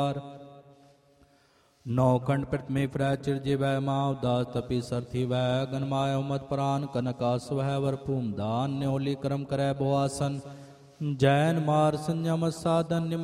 नौ खंड प्रथमे प्रचिर जिवै माँ उदास तपि सरथी वै गनमाय मत प्राण कनकास वह वर भूम दान न्योली करम करे भुआसन जैन मार संयम साधन